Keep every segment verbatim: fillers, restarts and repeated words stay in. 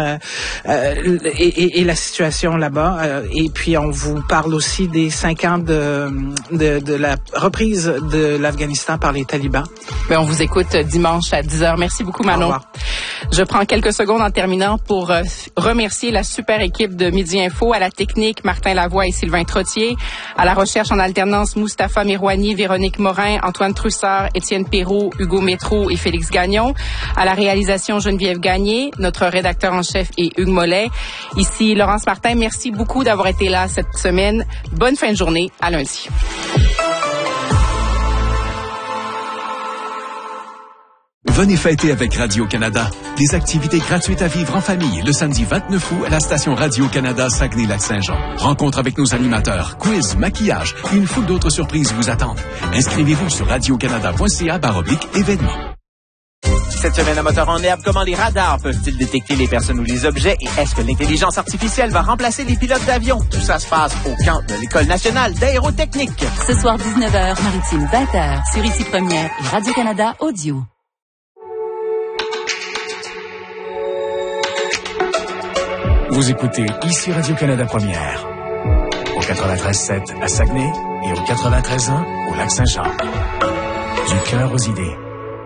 euh, euh, et, et, et la situation là-bas. Euh, et puis, on vous parle aussi des cinq ans de, de, de la reprise de l'Afghanistan par les talibans. Bien, on vous écoute dimanche à dix heures. Merci beaucoup, Manon. Je prends quelques secondes en terminant pour euh, remercier la super équipe de Midi Info, à la technique, Martin Lavoie et Sylvain Trottier, à la recherche en alternance, Mustapha Mirouani, Véronique Morin, Antoine Trussard, Étienne Perrault, Hugo Métro et Félix Gagnon, à la réalisation, Geneviève Gagné, notre rédacteur en chef est Hugues Mollet. Ici, Laurence Martin, merci beaucoup d'avoir été là cette semaine. Bonne fin de journée, à lundi. Venez fêter avec Radio-Canada. Des activités gratuites à vivre en famille le samedi vingt-neuf août à la station Radio-Canada Saguenay-Lac-Saint-Jean. Rencontre avec nos animateurs, quiz, maquillage et une foule d'autres surprises vous attendent. Inscrivez-vous sur radiocanada.ca baroblique événements. Cette semaine à Moteur en herbe, comment les radars peuvent-ils détecter les personnes ou les objets et est-ce que l'intelligence artificielle va remplacer les pilotes d'avion? Tout ça se passe au camp de l'École nationale d'aérotechnique. Ce soir dix-neuf heures, Maritime vingt heures, sur Ici Première et Radio-Canada Audio. Vous écoutez Ici Radio-Canada Première, au quatre-vingt-treize sept à Saguenay et au quatre-vingt-treize un au Lac-Saint-Jean. Du cœur aux idées.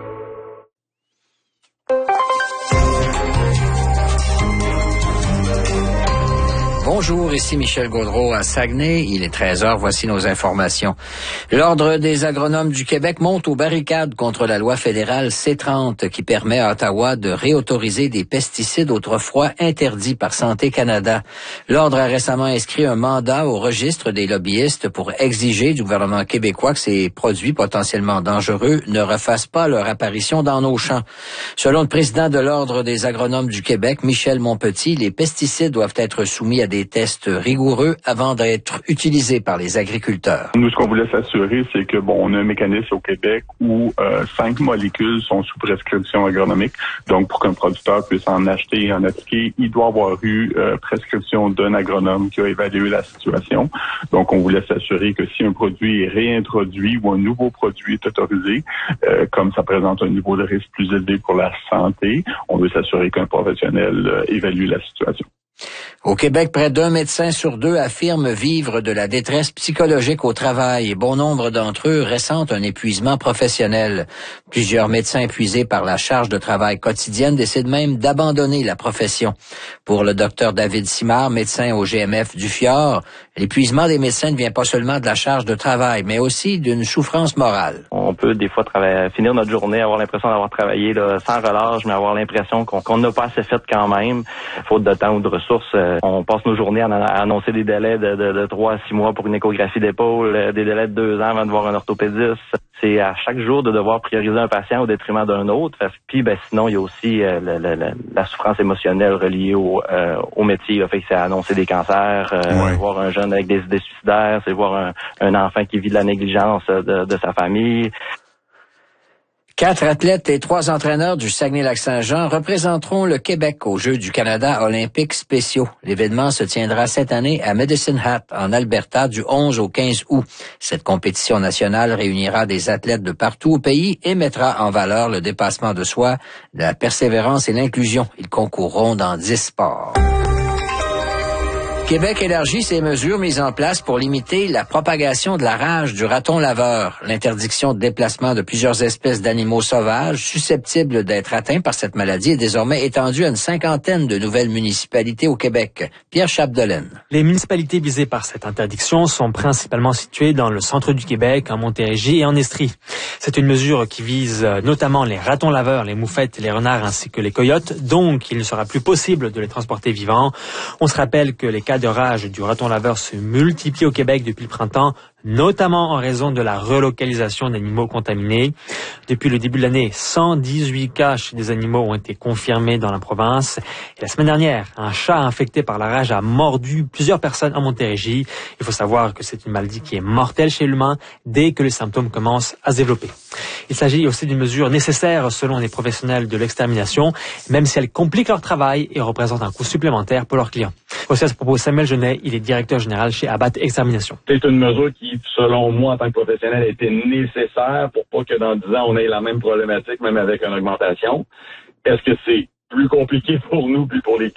Bonjour, ici Michel Gaudreau à Saguenay. Il est treize heures, voici nos informations. L'Ordre des agronomes du Québec monte aux barricades contre la loi fédérale C trente qui permet à Ottawa de réautoriser des pesticides autrefois interdits par Santé Canada. L'Ordre a récemment inscrit un mandat au registre des lobbyistes pour exiger du gouvernement québécois que ces produits potentiellement dangereux ne refassent pas leur apparition dans nos champs. Selon le président de l'Ordre des agronomes du Québec, Michel Monpetit, les pesticides doivent être soumis à des tests rigoureux avant d'être utilisés par les agriculteurs. Nous, ce qu'on voulait s'assurer, c'est que bon, on a un mécanisme au Québec où euh, cinq molécules sont sous prescription agronomique. Donc, pour qu'un producteur puisse en acheter et en appliquer, il doit avoir eu euh, prescription d'un agronome qui a évalué la situation. Donc, on voulait s'assurer que si un produit est réintroduit ou un nouveau produit est autorisé, euh, comme ça présente un niveau de risque plus élevé pour la santé, on veut s'assurer qu'un professionnel euh, évalue la situation. Au Québec, près d'un médecin sur deux affirme vivre de la détresse psychologique au travail et bon nombre d'entre eux ressentent un épuisement professionnel. Plusieurs médecins épuisés par la charge de travail quotidienne décident même d'abandonner la profession. Pour le docteur David Simard, médecin au G M F du Fjord, l'épuisement des médecins ne vient pas seulement de la charge de travail, mais aussi d'une souffrance morale. On peut des fois travailler, finir notre journée, avoir l'impression d'avoir travaillé là, sans relâche, mais avoir l'impression qu'on qu'on n'a pas assez fait quand même, faute de temps ou de ressources. On passe nos journées à annoncer des délais de, de, de trois à six mois pour une échographie d'épaule, des délais de deux ans avant de voir un orthopédiste. C'est à chaque jour de devoir prioriser un patient au détriment d'un autre. Puis, ben, sinon, il y a aussi euh, la, la, la souffrance émotionnelle reliée au, euh, au métier. Là. Fait que c'est annoncer des cancers, euh, ouais. voir un jeune avec des idées suicidaires, c'est voir un, un enfant qui vit de la négligence de, de sa famille. Quatre athlètes et trois entraîneurs du Saguenay-Lac-Saint-Jean représenteront le Québec aux Jeux du Canada olympiques spéciaux. L'événement se tiendra cette année à Medicine Hat, en Alberta, du onze au quinze août. Cette compétition nationale réunira des athlètes de partout au pays et mettra en valeur le dépassement de soi, la persévérance et l'inclusion. Ils concourront dans dix sports. Québec élargit ses mesures mises en place pour limiter la propagation de la rage du raton laveur. L'interdiction de déplacement de plusieurs espèces d'animaux sauvages susceptibles d'être atteints par cette maladie est désormais étendue à une cinquantaine de nouvelles municipalités au Québec. Pierre Chapdelaine. Les municipalités visées par cette interdiction sont principalement situées dans le centre du Québec, en Montérégie et en Estrie. C'est une mesure qui vise notamment les ratons laveurs, les moufettes, les renards ainsi que les coyotes. Donc, il ne sera plus possible de les transporter vivants. On se rappelle que les cas de rage du raton laveur se multiplient au Québec depuis le printemps, notamment en raison de la relocalisation d'animaux contaminés. Depuis le début de l'année, cent dix-huit cas chez des animaux ont été confirmés dans la province. Et la semaine dernière, un chat infecté par la rage a mordu plusieurs personnes en Montérégie. Il faut savoir que c'est une maladie qui est mortelle chez l'humain dès que les symptômes commencent à se développer. Il s'agit aussi d'une mesure nécessaire selon les professionnels de l'extermination, même si elle complique leur travail et représente un coût supplémentaire pour leurs clients. Aussi à ce propos, Samuel Genet, il est directeur général chez Abat Extermination. C'est une mesure qui, selon moi, en tant que professionnel, était nécessaire pour pas que dans dix ans, on ait la même problématique, même avec une augmentation. Est-ce que c'est plus compliqué pour nous puis pour les